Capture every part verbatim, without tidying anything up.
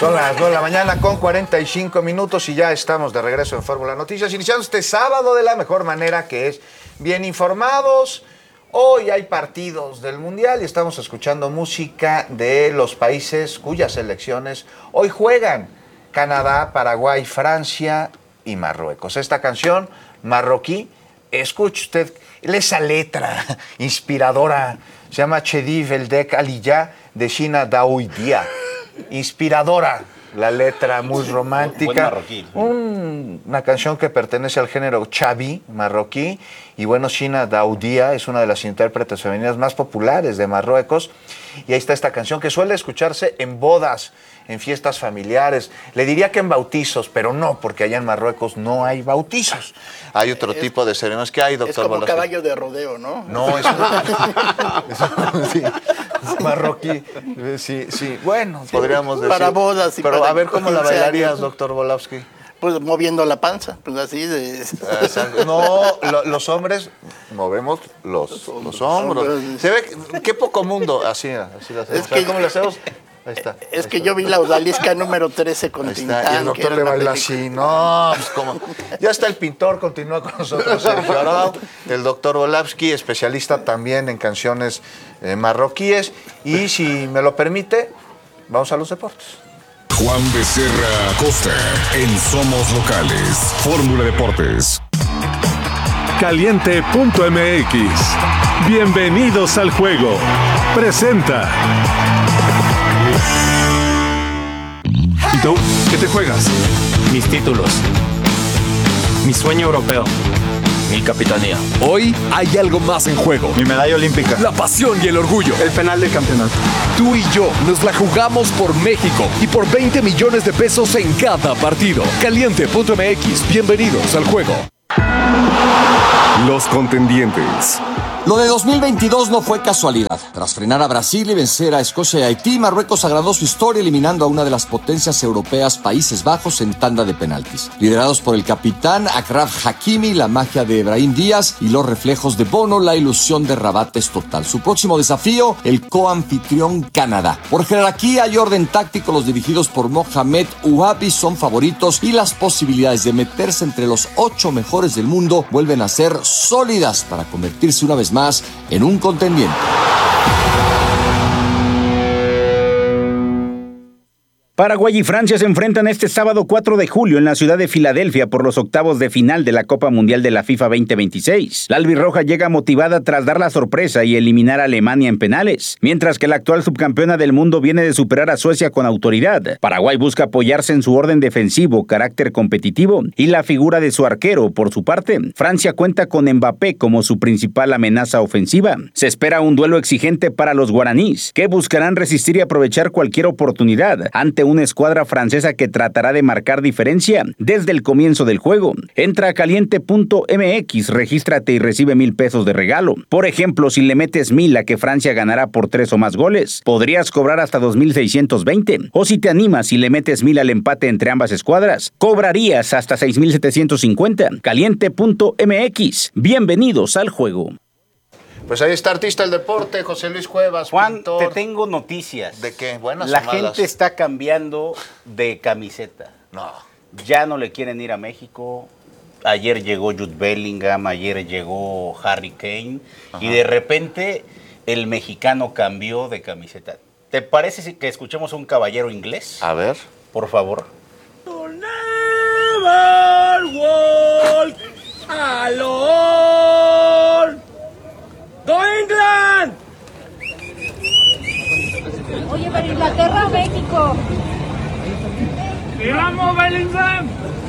Son las dos de la mañana con cuarenta y cinco minutos y ya estamos de regreso en Fórmula Noticias, iniciando este sábado de la mejor manera, que es bien informados. Hoy hay partidos del Mundial y estamos escuchando música de los países cuyas selecciones hoy juegan: Canadá, Paraguay, Francia y Marruecos. Esta canción marroquí, escuche usted esa letra inspiradora, se llama Chedi Veldek Aliya de China Daoudia. Inspiradora la letra, muy romántica. Marroquí. Un, una canción que pertenece al género chaví marroquí. Y bueno, China Daoudia es una de las intérpretes femeninas más populares de Marruecos. Y ahí está esta canción que suele escucharse en bodas, en fiestas familiares. Le diría que en bautizos, pero no, porque allá en Marruecos no hay bautizos. Hay otro es, tipo de ceremonias. ¿Qué hay, doctor? Es como Bolasque? Caballo de rodeo, ¿no? No, es, es sí, marroquí. Sí, sí. Bueno, sí, podríamos decir. Para bodas. Y pero para a ver cómo la bailarías, doctor Bolasque. Pues moviendo la panza, pues así de... No, lo, los hombres movemos los, los hombros. Se ve, qué poco mundo. Así, así lo hacemos. Es que, ¿cómo lo hacemos? Ahí está. Es ahí que está. yo vi la odalisca número trece con Tintán. Y el doctor le baila así. No, pues como. Ya está el pintor, continúa con nosotros, Sergio Arau. El doctor Bolasque, especialista también en canciones eh, marroquíes. Y si me lo permite, vamos a los deportes. Juan Becerra Acosta en Somos Locales. Fórmula Deportes. Caliente punto M X. Bienvenidos al juego. Presenta. ¿Y tú? ¿Qué te juegas? Mis títulos. Mi sueño europeo. Mi capitanía. Hoy hay algo más en juego. Mi medalla olímpica. La pasión y el orgullo. El penal del campeonato. Tú y yo nos la jugamos por México y por veinte millones de pesos en cada partido. Caliente punto M X. Bienvenidos al juego. Los contendientes. Lo de dos mil veintidós no fue casualidad. Tras frenar a Brasil y vencer a Escocia y Haití, Marruecos agradó su historia eliminando a una de las potencias europeas, Países Bajos, en tanda de penaltis. Liderados por el capitán Achraf Hakimi, la magia de Brahim Díaz y los reflejos de Bono, la ilusión de Rabat es total. Su próximo desafío, el coanfitrión Canadá. Por jerarquía y orden táctico, los dirigidos por Mohamed Ouabi son favoritos y las posibilidades de meterse entre los ocho mejores del mundo vuelven a ser sólidas para convertirse una vez más en un contendiente. Paraguay y Francia se enfrentan este sábado cuatro de julio en la ciudad de Filadelfia por los octavos de final de la Copa Mundial de la FIFA veinte veintiséis. La albirroja llega motivada tras dar la sorpresa y eliminar a Alemania en penales, mientras que la actual subcampeona del mundo viene de superar a Suecia con autoridad. Paraguay busca apoyarse en su orden defensivo, carácter competitivo y la figura de su arquero. Por su parte, Francia cuenta con Mbappé como su principal amenaza ofensiva. Se espera un duelo exigente para los guaraníes, que buscarán resistir y aprovechar cualquier oportunidad ante una escuadra francesa que tratará de marcar diferencia desde el comienzo del juego. Entra a caliente punto M X, regístrate y recibe mil pesos de regalo. Por ejemplo, si le metes mil a que Francia ganará por tres o más goles, podrías cobrar hasta dos mil seiscientos veinte. O si te animas y le metes mil al empate entre ambas escuadras, cobrarías hasta seis mil setecientos cincuenta. caliente punto M X. Bienvenidos al juego. Pues ahí está artista del deporte, José Luis Cuevas. Juan, pintor. te tengo noticias. ¿De qué? ¿Buenas La o malas? gente está cambiando de camiseta. No. Ya no le quieren ir a México. Ayer llegó Jude Bellingham, ayer llegó Harry Kane. Ajá. Y de repente el mexicano cambió de camiseta. ¿Te parece que escuchemos a un caballero inglés? A ver. Por favor. Never walk alone. ¡Go England! Oye, pero Inglaterra o México. ¡Y vamos, Bellingham!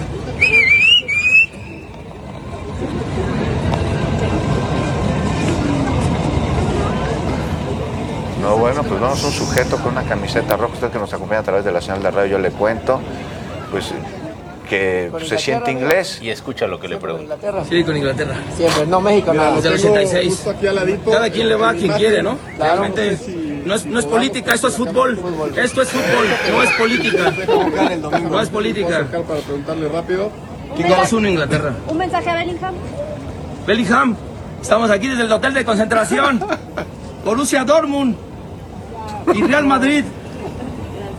No, bueno, pues vamos a un sujeto con una camiseta roja. Usted que nos acompaña a través de la señal de radio, yo le cuento, pues que se siente inglés. Y escucha lo que le pregunto. Sí, con Inglaterra. Siempre, no México, Mira, nada. Desde el ochenta y seis. Cada quien le va a quien quiere, ¿no? Claro. Realmente no es, no es política, esto es fútbol. Esto es fútbol, no es política. No es política. Para preguntarle rápido. ¿Quién dos uno Inglaterra? Un mensaje a Bellingham. Bellingham, estamos aquí desde el hotel de concentración. Borussia Dortmund y Real Madrid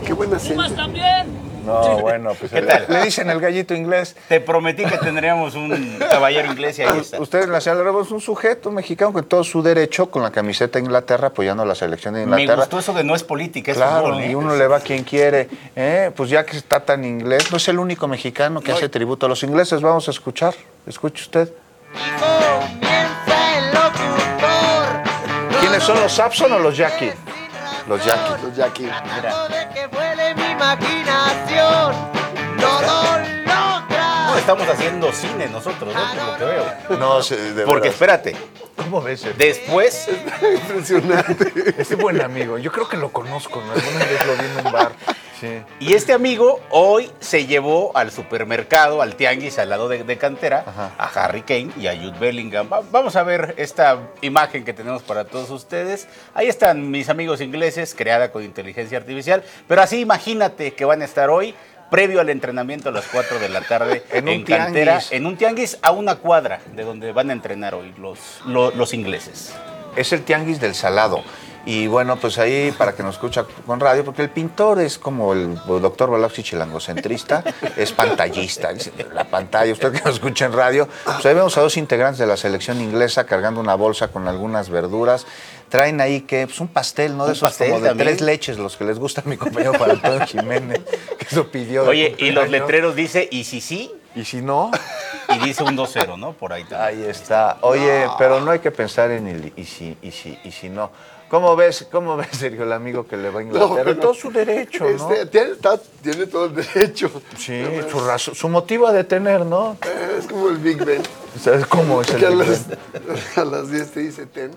Qué buena serie. Pumas también. No, bueno, pues ¿Qué el- tal? le dicen el gallito inglés. Te prometí que tendríamos un caballero inglés y ahí está. Usted en la señal de Rebo es un sujeto mexicano con todo su derecho, con la camiseta de Inglaterra, apoyando a la selección de Me Inglaterra. gustó eso de no es política, es Claro, fútbol, ¿eh? y uno le va a quien quiere. ¿eh? Pues ya que está tan inglés, no es el único mexicano que hace tributo a los ingleses. Vamos a escuchar. Escuche usted. Comienza el locutor. ¿Quiénes son los Sapson o los Jackie? Los Jackie. Los Jackie. Tratando de que vuele mi imaginación. Todo logra. No, estamos haciendo cine nosotros, ¿no? Por lo que veo. No, se- de Porque veras. espérate, ¿Cómo ves? el- después Impresionante. Este buen amigo, yo creo que lo conozco, ¿no? Alguna vez lo vi en un bar. Sí. y este amigo hoy se llevó al supermercado, al tianguis al lado de, de cantera, Ajá. a Harry Kane y a Jude Bellingham. Va- vamos a ver esta imagen que tenemos para todos ustedes. Ahí están mis amigos ingleses, creada con inteligencia artificial. Pero así imagínate que van a estar hoy, previo al entrenamiento a las cuatro de la tarde, En en, un cantera, tianguis. en un tianguis a una cuadra de donde van a entrenar hoy los, lo- los ingleses. Es el tianguis del Salado. Y bueno, pues ahí para que nos escucha con radio, porque el pintor es como el doctor Volowski chilangocentrista, es pantallista, es la pantalla, usted que nos escucha en radio, pues ahí vemos a dos integrantes de la selección inglesa cargando una bolsa con algunas verduras, traen ahí que pues un pastel, ¿no? De Un esos pastel como de también. tres leches, los que les gusta a mi compañero Juan Antonio Jiménez, que eso pidió. de Oye, y los cumpleaños. letreros dice, y si sí, Y si no, y dice un dos cero, ¿no? Por ahí también. ahí está. Oye, pero no hay que pensar en el y si, y si, y si no. ¿Cómo ves, cómo ves, Sergio, el amigo que le va a Inglaterra? pero- todo su derecho, ¿no? Este, tiene, está- tiene todo el derecho. Sí, su, razón- su motivo de tener, ¿no? Eh, Es como el Big Ben. ¿Sabes cómo es el Que a Big las, Ben? a las diez te dice ten.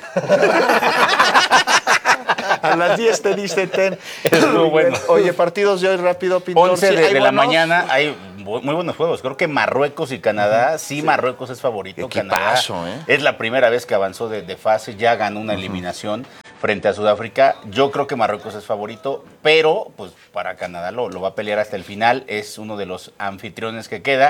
A las diez te dice ten. Estuvo bueno. Oye, partidos de hoy rápido, Pintor. once Sí, de, ¿hay de la buenos? mañana hay bu- muy buenos juegos. Creo que Marruecos y Canadá, sí, Marruecos es favorito. Equipazo, Canadá ¿eh? es la primera vez que avanzó de, de fase, ya ganó una eliminación frente a Sudáfrica. Yo creo que Marruecos es favorito, pero pues para Canadá lo, lo va a pelear hasta el final. Es uno de los anfitriones que queda.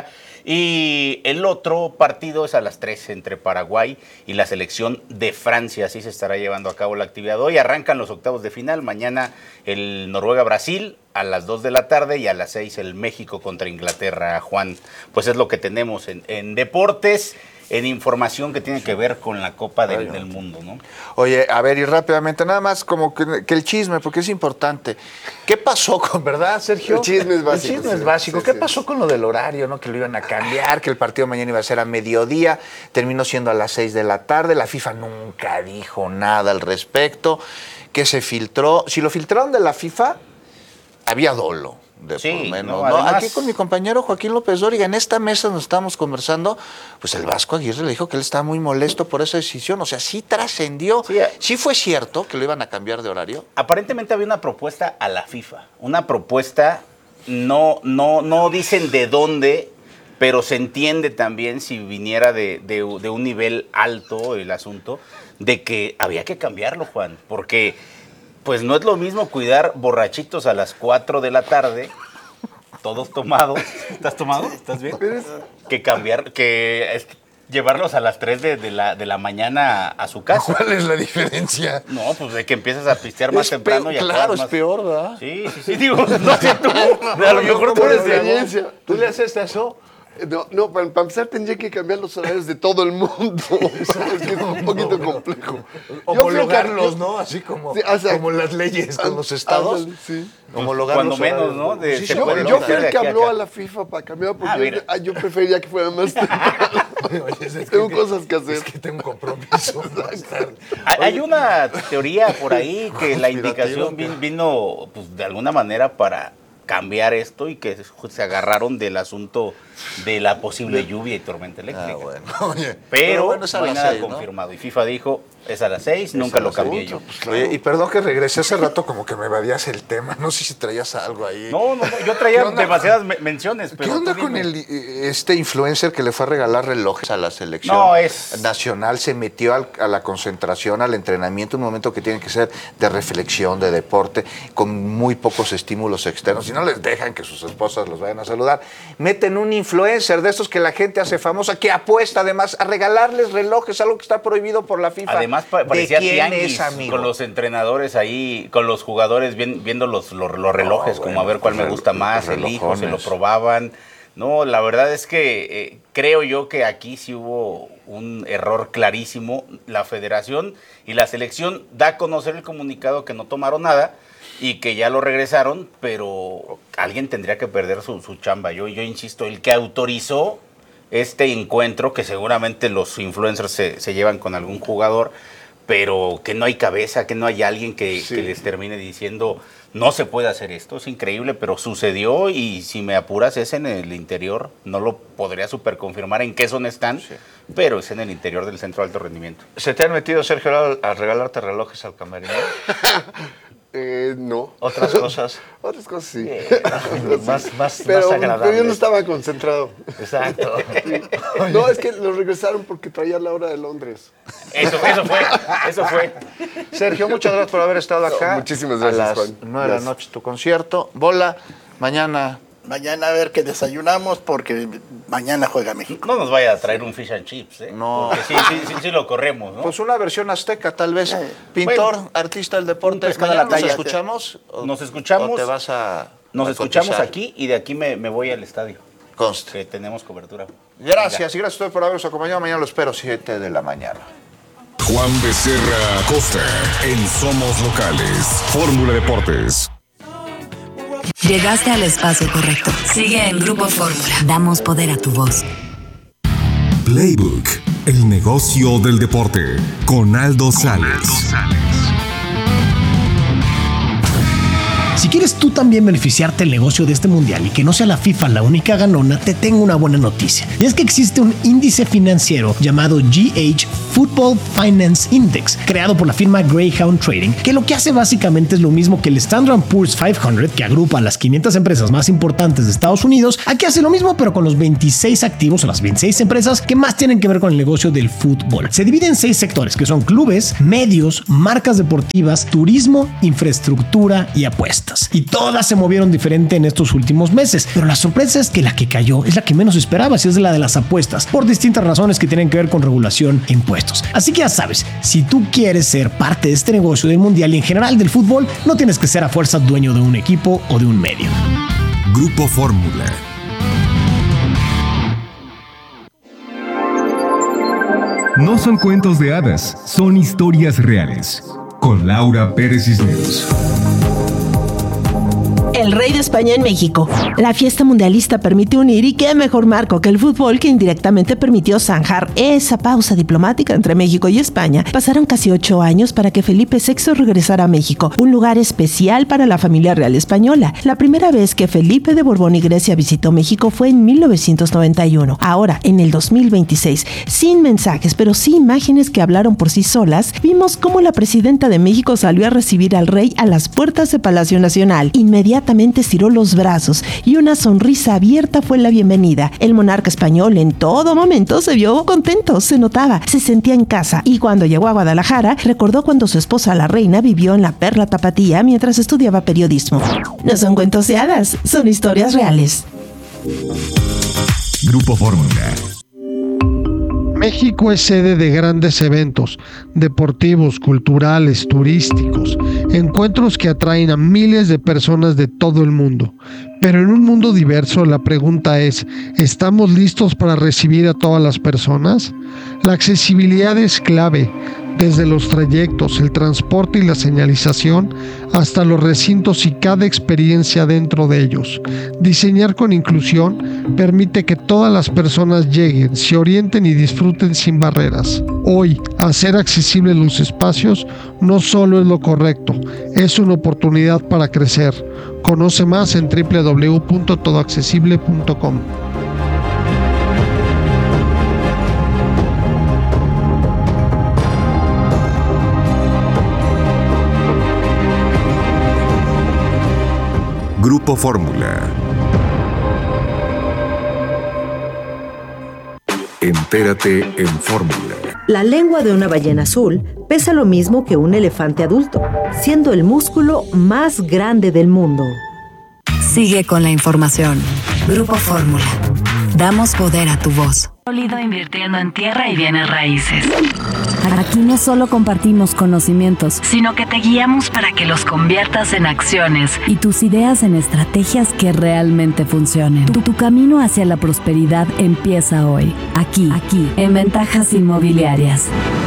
Y el otro partido es a las tres entre Paraguay y la selección de Francia. Así se estará llevando a cabo la actividad hoy. Arrancan los octavos de final. Mañana el Noruega-Brasil a las dos de la tarde y a las seis el México contra Inglaterra, Juan. Pues es lo que tenemos en, en deportes, en información que tiene que ver con la Copa del, del Mundo, ¿no? Oye, a ver, y rápidamente, nada más como que, que el chisme, porque es importante. ¿Qué pasó con, verdad, Sergio? El chisme es básico, El chisme sí, es básico. sí, ¿Qué sí. pasó con lo del horario, no? Que lo iban a cambiar, que el partido mañana iba a ser a mediodía, terminó siendo a las seis de la tarde, la FIFA nunca dijo nada al respecto, que se filtró. Si lo filtraron de la FIFA, había dolo. De Sí, por menos, no, ¿no? además- Aquí con mi compañero Joaquín López Dóriga, en esta mesa donde estábamos conversando, pues el Vasco Aguirre le dijo que él estaba muy molesto por esa decisión. O sea, sí trascendió. Sí, a- Sí fue cierto que lo iban a cambiar de horario. Aparentemente había una propuesta a la FIFA, una propuesta, no, no, no dicen de dónde, pero se entiende también si viniera de, de- de un nivel alto el asunto, de que había que cambiarlo, Juan, porque pues no es lo mismo cuidar borrachitos a las cuatro de la tarde, todos tomados. ¿Estás tomado? ¿Estás bien? Que cambiar, que es- llevarlos a las tres de, de la, de la mañana a su casa. ¿Cuál es la diferencia? No, pues de que empiezas a pistear más Es temprano peor, y acabas claro, es más- peor, ¿verdad? Sí, sí, sí, digo, no sé tú, a lo mejor tú por eres de... experiencia. ¿Tú le haces eso? No, no para, para empezar tendría que cambiar los horarios de todo el mundo. Es que es un poquito complejo. Homologarlos, ¿no? Así como, Sí, o sea, como las leyes con los estados. ándale, sí. Homologar Cuando los menos, horarios. ¿no? De- Sí, se sí, puede yo- Yo no, fui de el que aquí a habló acá. a la FIFA para cambiar porque Ah, yo, mira. ah, yo preferiría que fuera más temprano. Oye, es Tengo que- cosas que hacer. Es que tengo un compromiso más tarde. Hay hay una teoría por ahí que la Conspirativa, indicación ¿qué? vin- vino, pues, de alguna manera para cambiar esto y que se agarraron del asunto de la posible lluvia y tormenta eléctrica. Ah, bueno. Oye, Pero, bueno, es a no hay las nada seis, ¿no? confirmado. Y FIFA dijo, es a las seis, nunca a lo las cambié seis. yo. Oye, y perdón que regresé hace rato como que me evadías el tema. No sé si traías algo ahí. No, no, no, yo traía ¿Qué onda? demasiadas me- menciones, pero ¿Qué onda tú con dime. el, eh, este influencer que le fue a regalar relojes a la selección No, es- nacional? Se metió al- a la concentración, al entrenamiento, un momento que tiene que ser de reflexión, de deporte, con muy pocos estímulos externos. Y no les dejan que sus esposas los vayan a saludar. Meten un influencer de estos que la gente hace famosa, que apuesta además a regalarles relojes, algo que está prohibido por la FIFA. Además pa- parecía ¿De quién tianguis es, amigo? con los entrenadores ahí, con los jugadores bien- viendo los, los, los relojes, No, como bueno, a ver cuál me rel- gusta más, el hijo, se lo relojones. probaban. No, la verdad es que eh, creo yo que aquí sí hubo un error clarísimo. La federación y la selección da a conocer el comunicado que no tomaron nada y que ya lo regresaron, pero alguien tendría que perder su, su chamba. Yo, yo insisto, el que autorizó este encuentro, que seguramente los influencers se, se llevan con algún jugador, pero que no hay cabeza, que no hay alguien que, Sí. que les termine diciendo, no se puede hacer esto, es increíble, pero sucedió y si me apuras es en el interior, no lo podría super confirmar en qué zona están, Sí. pero es en el interior del centro de alto rendimiento. ¿Se te han metido, Sergio, a, a regalarte relojes al camerino? Eh, no. ¿Otras cosas? Otras cosas sí. Más, más, pero, más agradables. pero yo no estaba concentrado. Exacto. No, es que lo regresaron porque traía la hora de Londres. Eso, eso fue, eso fue. Sergio, muchas gracias por haber estado acá. No, muchísimas gracias, A las Juan. nueve de la Gracias. noche tu concierto. Bola, mañana. Mañana a ver qué desayunamos porque mañana juega México. No nos vaya a traer un fish and chips, ¿eh? No. Porque sí, sí, sí, sí lo corremos, ¿no? Pues una versión azteca, tal vez. Pintor, Bueno, artista del deporte. pescado a la ¿Mañana nos talla. escuchamos? o- Nos escuchamos. ¿O te vas a Nos a escuchamos cotizar? aquí y de aquí me, me voy al estadio, Conste. que tenemos cobertura. Gracias, y gracias a ustedes por habernos acompañado. Mañana lo espero, siete de la mañana. Juan Becerra Costa en Somos Locales. Fórmula Deportes. Llegaste al espacio correcto. Sigue en Grupo Fórmula. Damos poder a tu voz. Playbook, el negocio del deporte, con Aldo Sales. Si quieres tú también beneficiarte del negocio de este mundial y que no sea la FIFA la única ganona, te tengo una buena noticia. Y es que existe un índice financiero llamado G H Football Finance Index, creado por la firma Greyhound Trading, que lo que hace básicamente es lo mismo que el Standard and Poor's quinientos, que agrupa a las quinientas empresas más importantes de Estados Unidos. Aquí hace lo mismo, pero con los veintiséis activos o las veintiséis empresas que más tienen que ver con el negocio del fútbol. Se divide en seis sectores, que son clubes, medios, marcas deportivas, turismo, infraestructura y apuestas. Y todas se movieron diferente en estos últimos meses, pero la sorpresa es que la que cayó es la que menos esperabas, y es la de las apuestas, por distintas razones que tienen que ver con regulación e impuestos. Así que ya sabes, si tú quieres ser parte de este negocio del mundial y en general del fútbol, no tienes que ser a fuerza dueño de un equipo o de un medio. Grupo Fórmula. No son cuentos de hadas, son historias reales. Con Laura Pérez Cisneros. El rey de España en México. La fiesta mundialista permite unir, y qué mejor marco que el fútbol, que indirectamente permitió zanjar esa pausa diplomática entre México y España. Pasaron casi ocho años para que Felipe sexto regresara a México, un lugar especial para la familia real española. La primera vez que Felipe de Borbón y Grecia visitó México fue en mil novecientos noventa y uno. Ahora, en el dos mil veintiséis, sin mensajes, pero sí imágenes que hablaron por sí solas, vimos cómo la presidenta de México salió a recibir al rey a las puertas de Palacio Nacional. Inmediatamente estiró los brazos y una sonrisa abierta fue la bienvenida. El monarca español en todo momento se vio contento, se notaba, se sentía en casa, y cuando llegó a Guadalajara recordó cuando su esposa la reina vivió en la Perla Tapatía mientras estudiaba periodismo. No son cuentos de hadas, son historias reales. Grupo Fórmula. México es sede de grandes eventos deportivos, culturales, turísticos, encuentros que atraen a miles de personas de todo el mundo. Pero en un mundo diverso, la pregunta es, ¿estamos listos para recibir a todas las personas? La accesibilidad es clave, desde los trayectos, el transporte y la señalización, hasta los recintos y cada experiencia dentro de ellos. Diseñar con inclusión permite que todas las personas lleguen, se orienten y disfruten sin barreras. Hoy, hacer accesibles los espacios no solo es lo correcto, es una oportunidad para crecer. Conoce más en doble u doble u doble u punto todo accesible punto com. Grupo Fórmula. Entérate en Fórmula. La lengua de una ballena azul pesa lo mismo que un elefante adulto, siendo el músculo más grande del mundo. Sigue con la información. Grupo Fórmula. Damos poder a tu voz. Sólido invirtiendo en tierra y bienes raíces. Aquí no solo compartimos conocimientos, sino que te guiamos para que los conviertas en acciones y tus ideas en estrategias que realmente funcionen. Tu, tu camino hacia la prosperidad empieza hoy. Aquí, aquí, en Ventajas Inmobiliarias.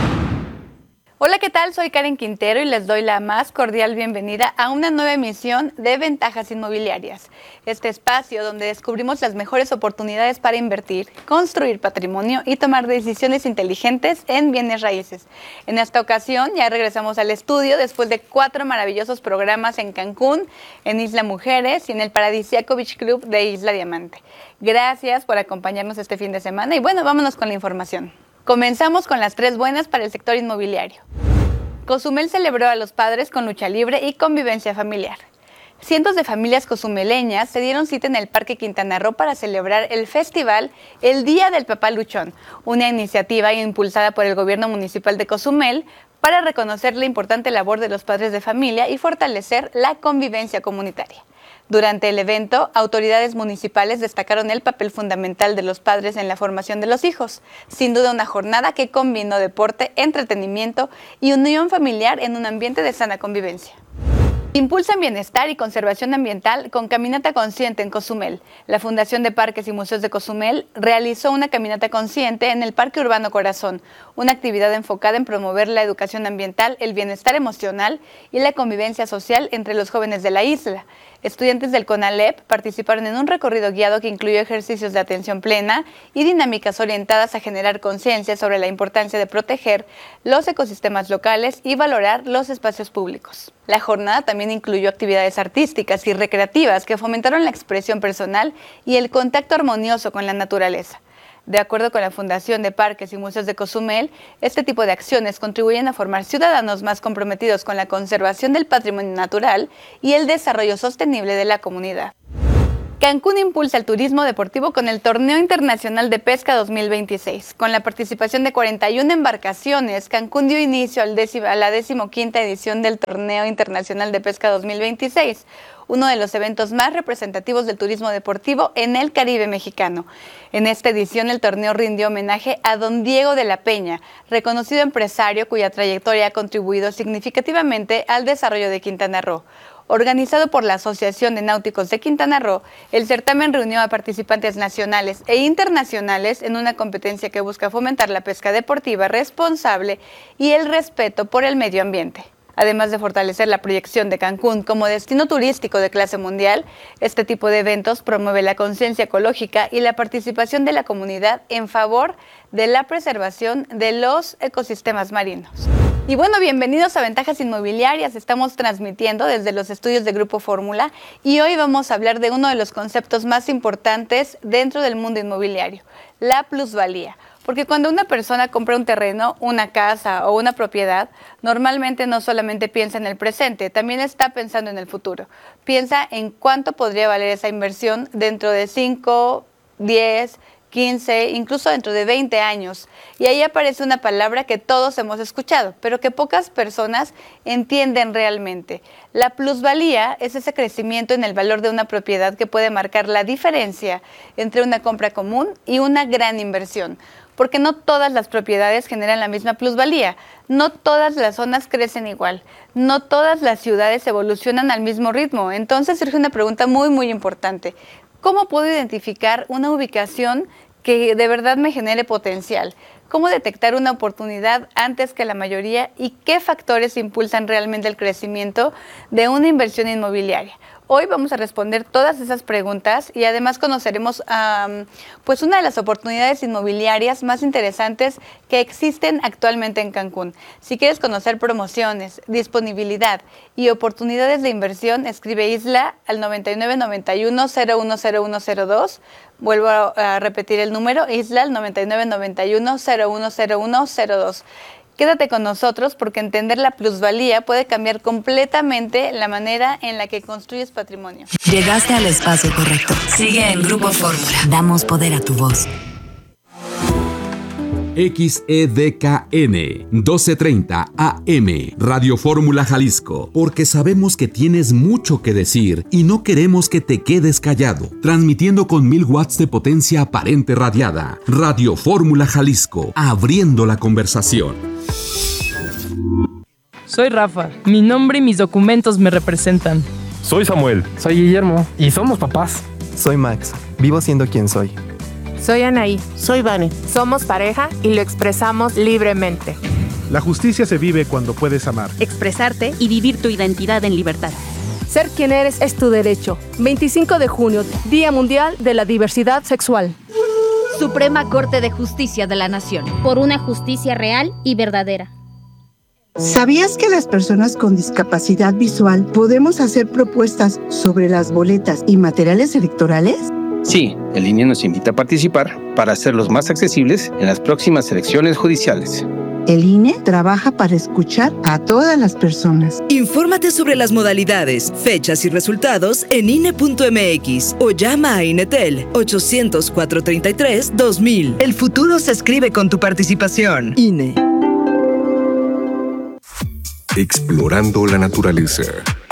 Hola, ¿qué tal? Soy Karen Quintero y les doy la más cordial bienvenida a una nueva emisión de Ventajas Inmobiliarias. Este espacio donde descubrimos las mejores oportunidades para invertir, construir patrimonio y tomar decisiones inteligentes en bienes raíces. En esta ocasión ya regresamos al estudio después de cuatro maravillosos programas en Cancún, en Isla Mujeres y en el paradisíaco Beach Club de Isla Diamante. Gracias por acompañarnos este fin de semana y bueno, vámonos con la información. Comenzamos con las tres buenas para el sector inmobiliario. Cozumel celebró a los padres con lucha libre y convivencia familiar. Cientos de familias cozumeleñas se dieron cita en el Parque Quintana Roo para celebrar el festival El Día del Papá Luchón, una iniciativa impulsada por el gobierno municipal de Cozumel para reconocer la importante labor de los padres de familia y fortalecer la convivencia comunitaria. Durante el evento, autoridades municipales destacaron el papel fundamental de los padres en la formación de los hijos. Sin duda una jornada que combinó deporte, entretenimiento y unión familiar en un ambiente de sana convivencia. Impulsan bienestar y conservación ambiental con Caminata Consciente en Cozumel. La Fundación de Parques y Museos de Cozumel realizó una caminata consciente en el Parque Urbano Corazón, una actividad enfocada en promover la educación ambiental, el bienestar emocional y la convivencia social entre los jóvenes de la isla. Estudiantes del CONALEP participaron en un recorrido guiado que incluyó ejercicios de atención plena y dinámicas orientadas a generar conciencia sobre la importancia de proteger los ecosistemas locales y valorar los espacios públicos. La jornada también incluyó actividades artísticas y recreativas que fomentaron la expresión personal y el contacto armonioso con la naturaleza. De acuerdo con la Fundación de Parques y Museos de Cozumel, este tipo de acciones contribuyen a formar ciudadanos más comprometidos con la conservación del patrimonio natural y el desarrollo sostenible de la comunidad. Cancún impulsa el turismo deportivo con el Torneo Internacional de Pesca dos mil veintiséis. Con la participación de cuarenta y una embarcaciones, Cancún dio inicio al décimo, a la decimoquinta edición del Torneo Internacional de Pesca dos mil veintiséis, uno de los eventos más representativos del turismo deportivo en el Caribe mexicano. En esta edición, el torneo rindió homenaje a don Diego de la Peña, reconocido empresario cuya trayectoria ha contribuido significativamente al desarrollo de Quintana Roo. Organizado por la Asociación de Náuticos de Quintana Roo, el certamen reunió a participantes nacionales e internacionales en una competencia que busca fomentar la pesca deportiva responsable y el respeto por el medio ambiente. Además de fortalecer la proyección de Cancún como destino turístico de clase mundial, este tipo de eventos promueve la conciencia ecológica y la participación de la comunidad en favor de la preservación de los ecosistemas marinos. Y bueno, bienvenidos a Ventajas Inmobiliarias. Estamos transmitiendo desde los estudios de Grupo Fórmula y hoy vamos a hablar de uno de los conceptos más importantes dentro del mundo inmobiliario, la plusvalía. Porque cuando una persona compra un terreno, una casa o una propiedad, normalmente no solamente piensa en el presente, también está pensando en el futuro. Piensa en cuánto podría valer esa inversión dentro de cinco, diez, quince, incluso dentro de veinte años. Y ahí aparece una palabra que todos hemos escuchado, pero que pocas personas entienden realmente. La plusvalía es ese crecimiento en el valor de una propiedad que puede marcar la diferencia entre una compra común y una gran inversión. Porque no todas las propiedades generan la misma plusvalía, no todas las zonas crecen igual, no todas las ciudades evolucionan al mismo ritmo. Entonces surge una pregunta muy, muy importante. ¿Cómo puedo identificar una ubicación que de verdad me genere potencial? ¿Cómo detectar una oportunidad antes que la mayoría? ¿Y qué factores impulsan realmente el crecimiento de una inversión inmobiliaria? Hoy vamos a responder todas esas preguntas y además conoceremos um, pues una de las oportunidades inmobiliarias más interesantes que existen actualmente en Cancún. Si quieres conocer promociones, disponibilidad y oportunidades de inversión, escribe Isla al noventa y nueve noventa y uno cero uno cero uno cero dos. Vuelvo a, a repetir el número, Isla al noventa y nueve noventa y uno cero uno cero uno cero dos. Quédate con nosotros porque entender la plusvalía puede cambiar completamente la manera en la que construyes patrimonio. Llegaste al espacio correcto. Sigue en Grupo Fórmula. Damos poder a tu voz. X E D K N, doce treinta A M, Radio Fórmula Jalisco, porque sabemos que tienes mucho que decir y no queremos que te quedes callado. Transmitiendo con mil watts de potencia aparente radiada. Radio Fórmula Jalisco, abriendo la conversación. Soy Rafa. Mi nombre y mis documentos me representan. Soy Samuel. Soy Guillermo. Y somos papás. Soy Max. Vivo siendo quien soy. Soy Anaí. Soy Vane. Somos pareja y lo expresamos libremente. La justicia se vive cuando puedes amar, expresarte y vivir tu identidad en libertad. Ser quien eres es tu derecho. veinticinco de junio, Día Mundial de la Diversidad Sexual. Suprema Corte de Justicia de la Nación. Por una justicia real y verdadera. ¿Sabías que las personas con discapacidad visual podemos hacer propuestas sobre las boletas y materiales electorales? Sí, el I N E nos invita a participar para hacerlos más accesibles en las próximas elecciones judiciales. El I N E trabaja para escuchar a todas las personas. Infórmate sobre las modalidades, fechas y resultados en I N E punto M X o llama a Inetel ochocientos, cuatrocientos treinta y tres, dos mil. El futuro se escribe con tu participación. I N E. Explorando la naturaleza.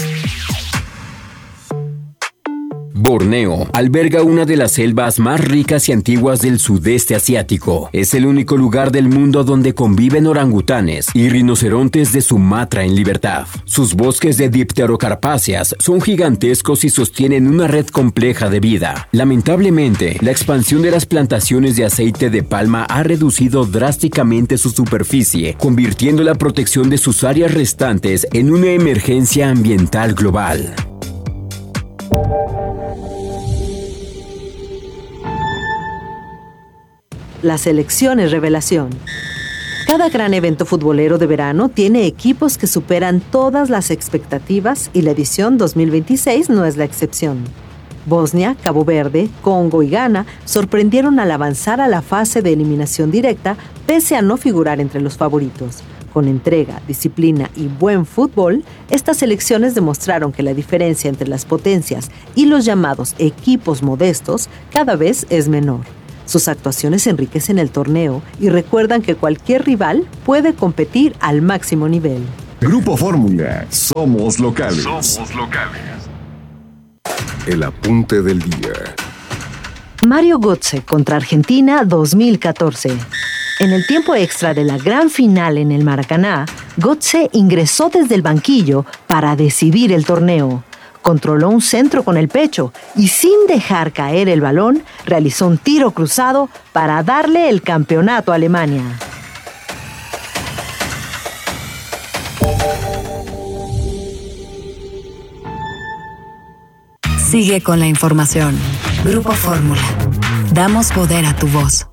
Borneo alberga una de las selvas más ricas y antiguas del sudeste asiático. Es el único lugar del mundo donde conviven orangutanes y rinocerontes de Sumatra en libertad. Sus bosques de dipterocarpáceas son gigantescos y sostienen una red compleja de vida. Lamentablemente, la expansión de las plantaciones de aceite de palma ha reducido drásticamente su superficie, convirtiendo la protección de sus áreas restantes en una emergencia ambiental global. Las elecciones revelación. Cada gran evento futbolero de verano tiene equipos que superan todas las expectativas y la edición dos mil veintiséis no es la excepción. Bosnia, Cabo Verde, Congo y Ghana sorprendieron al avanzar a la fase de eliminación directa pese a no figurar entre los favoritos. Con entrega, disciplina y buen fútbol, estas elecciones demostraron que la diferencia entre las potencias y los llamados equipos modestos cada vez es menor. Sus actuaciones enriquecen el torneo y recuerdan que cualquier rival puede competir al máximo nivel. Grupo Fórmula. Somos locales. Somos locales. El apunte del día. Mario Götze contra Argentina dos mil catorce. En el tiempo extra de la gran final en el Maracaná, Götze ingresó desde el banquillo para decidir el torneo. Controló un centro con el pecho y sin dejar caer el balón, realizó un tiro cruzado para darle el campeonato a Alemania. Sigue con la información. Grupo Fórmula. Damos poder a tu voz.